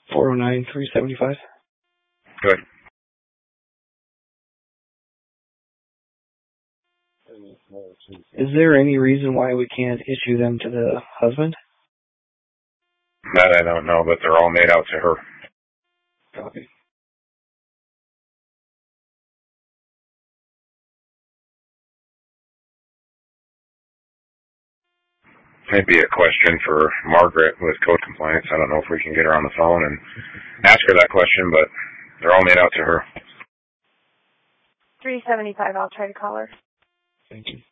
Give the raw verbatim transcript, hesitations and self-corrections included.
four oh nine, three seventy-five. Good. Is there any reason why we can't issue them to the husband? That I don't know, but they're all made out to her. Copy. Maybe a question for Margaret with code compliance. I don't know if we can get her on the phone and ask her that question, but they're all made out to her. three seventy-five, I'll try to call her. Thank you.